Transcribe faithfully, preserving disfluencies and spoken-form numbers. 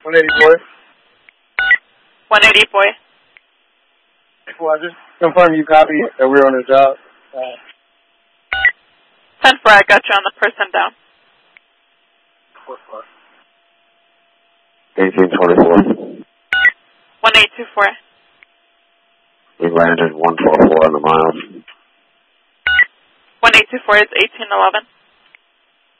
one eighty-four. one eighty-four. Well, just confirm you copy that we're on the job. Uh, ten four, I got you on the person down. eighteen twenty-four. one eight two four. We landed one four four on the miles. one eight two four is eighteen eleven.